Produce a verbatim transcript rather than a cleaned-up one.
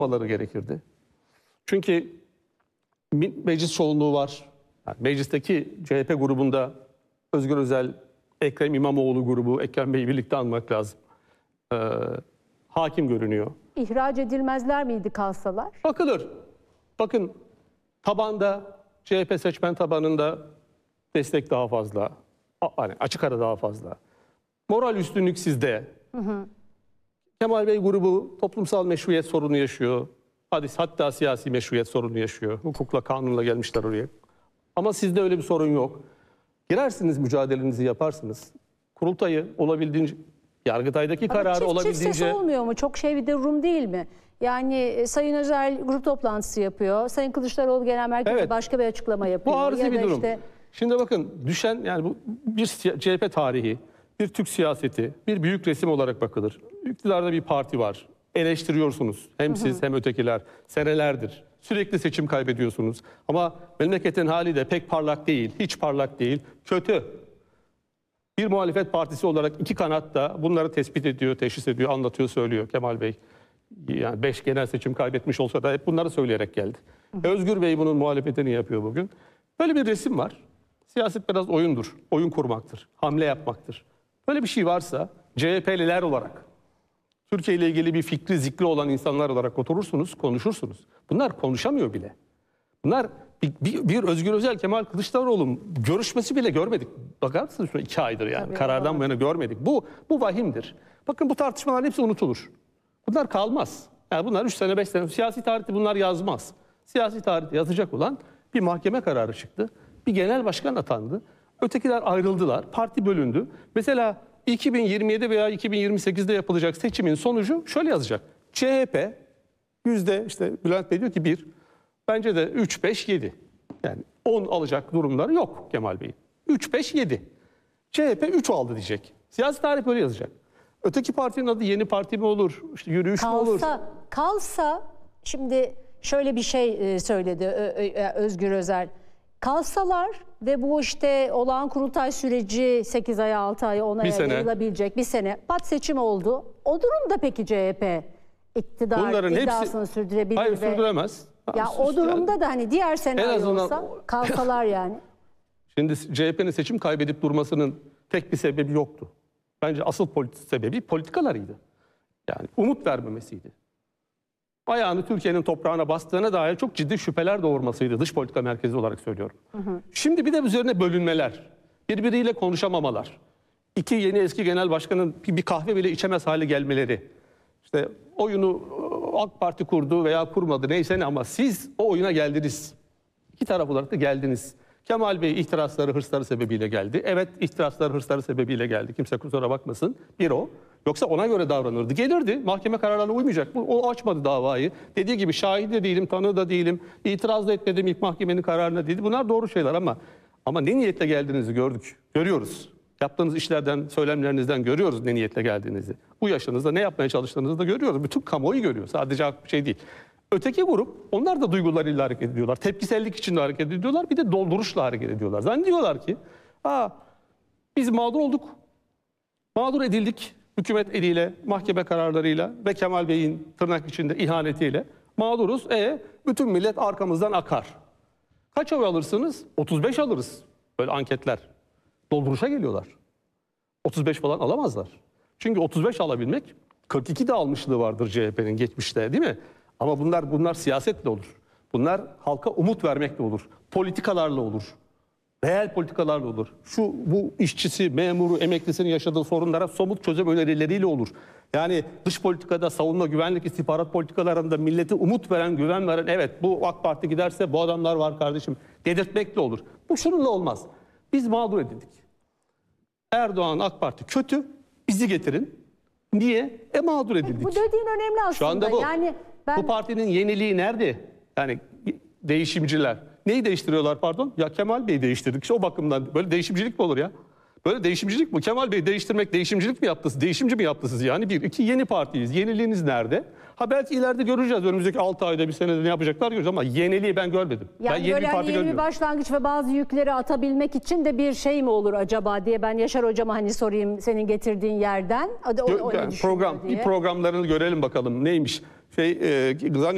yapmaları gerekirdi. Çünkü meclis çoğunluğu var. Yani meclisteki C H P grubunda Özgür Özel, Ekrem İmamoğlu grubu, Ekrem Bey'i birlikte almak lazım. Ee, hakim görünüyor. İhraç edilmezler miydi kalsalar? Bakılır. Bakın tabanda, C H P seçmen tabanında destek daha fazla. Hani açık ara daha fazla. Moral üstünlük sizde. Hı hı. Kemal Bey grubu toplumsal meşruiyet sorunu yaşıyor. Hatta siyasi meşruiyet sorunu yaşıyor. Hukukla, kanunla gelmişler oraya. Ama sizde öyle bir sorun yok. Girersiniz, mücadelenizi yaparsınız. Kurultayı olabildiğince, Yargıtay'daki Ama kararı çift, olabildiğince... Çift ses olmuyor mu? Çok şey bir durum değil mi? Yani e, Sayın Özel grup toplantısı yapıyor. Sayın Kılıçdaroğlu Genel Merkez'de evet, başka bir açıklama yapıyor. Bu arızi ya bir durum. Işte... Şimdi bakın düşen yani bu bir C H P tarihi, bir Türk siyaseti, bir büyük resim olarak bakılır. İktidarda bir parti var. Eleştiriyorsunuz. Hem siz hı hı. hem ötekiler. Senelerdir. Sürekli seçim kaybediyorsunuz. Ama memleketin hali de pek parlak değil. Hiç parlak değil. Kötü. Bir muhalefet partisi olarak iki kanat da bunları tespit ediyor, teşhis ediyor, anlatıyor, söylüyor Kemal Bey. Yani beş genel seçim kaybetmiş olsa da hep bunları söyleyerek geldi. Hı hı. Özgür Bey bunun muhalefetini yapıyor bugün. Böyle bir resim var. Siyaset biraz oyundur. Oyun kurmaktır. Hamle yapmaktır. Böyle bir şey varsa C H P'liler olarak, Türkiye ile ilgili bir fikri zikri olan insanlar olarak oturursunuz, konuşursunuz. Bunlar konuşamıyor bile. Bunlar bir, bir, bir Özgür Özel, Kemal Kılıçdaroğlu'nun görüşmesi bile görmedik. Bakar mısınız şuna iki aydır yani. Tabii, karardan bu yana görmedik. Bu, bu vahimdir. Bakın bu tartışmaların hepsi unutulur. Bunlar kalmaz. Yani bunlar üç sene beş sene siyasi tarihte bunlar yazmaz. Siyasi tarihte yazacak olan bir mahkeme kararı çıktı. Bir genel başkan atandı. Ötekiler ayrıldılar. Parti bölündü. Mesela iki bin yirmi yedi veya iki bin yirmi sekizde yapılacak seçimin sonucu şöyle yazacak. C H P yüzde işte Bülent Bey diyor ki bir. Bence de üç, beş, yedi. Yani on alacak durumları yok Kemal Bey'in. üç, beş, yedi. C H P üç aldı diyecek. Siyasi tarih böyle yazacak. Öteki partinin adı Yeni Parti mi olur? İşte yürüyüş kalsa, mü olur? Kalsa şimdi şöyle bir şey söyledi Özgür Özel. Kalsalar ve bu işte olağan kurultay süreci sekiz ay, altı ay, on aya yayılabilecek bir sene. Pat seçim oldu. O durumda peki C H P iktidar bunların iddiasını hepsi, sürdürebilir hayır, ve... sürdüremez. Ya Sus, o durumda yani, da hani diğer senaryo azından, olsa kalsalar yani. Şimdi C H P'nin seçim kaybedip durmasının tek bir sebebi yoktu. Bence asıl politi sebebi politikalarıydı. Yani umut vermemesiydi. Ayağını Türkiye'nin toprağına bastığına dair çok ciddi şüpheler doğurmasıydı, dış politika merkezi olarak söylüyorum. Hı hı. Şimdi bir de üzerine bölünmeler, birbiriyle konuşamamalar, iki yeni eski genel başkanın bir kahve bile içemez hale gelmeleri, işte oyunu AK Parti kurdu veya kurmadı neyse ne ama siz o oyuna geldiniz. İki taraf olarak da geldiniz. Kemal Bey ihtirasları, hırsları sebebiyle geldi. Evet, ihtirasları, hırsları sebebiyle geldi. Kimse kusura bakmasın. Bir o. Yoksa ona göre davranırdı. Gelirdi. Mahkeme kararlarına uymayacak. O açmadı davayı. Dediği gibi şahit de değilim, tanığı da değilim. İtiraz da etmedim ilk mahkemenin kararına dedi. Bunlar doğru şeyler ama ama ne niyetle geldiğinizi gördük. Görüyoruz. Yaptığınız işlerden, söylemlerinizden görüyoruz ne niyetle geldiğinizi. Bu yaşınızda ne yapmaya çalıştığınızı da görüyoruz. Bütün kamuoyu görüyor. Sadece bir şey değil. Öteki grup, onlar da duygularıyla hareket ediyorlar. Tepkisellik içinde hareket ediyorlar. Bir de dolduruşla hareket ediyorlar. Zannediyorlar ki, Aa, biz mağdur olduk. Mağdur edildik. Hükümet eliyle, mahkeme kararlarıyla ve Kemal Bey'in tırnak içinde ihanetiyle mağduruz. E bütün millet arkamızdan akar. Kaç oy alırsınız? otuz beş alırız. Böyle anketler. Dolduruşa geliyorlar. otuz beş falan alamazlar. Çünkü otuz beş alabilmek kırk iki de almışlığı vardır C H P'nin geçmişte, değil mi? Ama bunlar bunlar siyasetle olur. Bunlar halka umut vermekle olur. Politikalarla olur. Reel politikalarla olur. Şu bu işçisi, memuru, emeklisinin yaşadığı sorunlara somut çözüm önerileriyle olur. Yani dış politikada, savunma, güvenlik, istihbarat politikalarında millete umut veren, güven veren, evet bu AK Parti giderse bu adamlar var kardeşim dedirtmekle olur. Bu şununla olmaz. Biz mağdur edildik. Erdoğan, AK Parti kötü, bizi getirin. Niye? E mağdur edildik. Bu dediğin önemli aslında. Şu anda bu. Yani ben... Bu partinin yeniliği nerede? Yani değişimciler. Neyi değiştiriyorlar pardon? Ya Kemal Bey'i değiştirdik. İşte o bakımdan böyle değişimcilik mi olur ya? Böyle değişimcilik mi? Kemal Bey'i değiştirmek değişimcilik mi yaptınız? Değişimci mi yaptınız yani? Bir, iki yeni partiyiz. Yeniliğiniz nerede? Ha belki ileride göreceğiz. Önümüzdeki altı ayda bir senede ne yapacaklar göreceğiz ama yeniliği ben görmedim. Yani ben yeni böyle bir parti hani yeni bir başlangıç ve bazı yükleri atabilmek için de bir şey mi olur acaba diye ben Yaşar Hocama hani sorayım senin getirdiğin yerden. O, o, yani program, diye. bir programlarını görelim bakalım neymiş. Şey, e,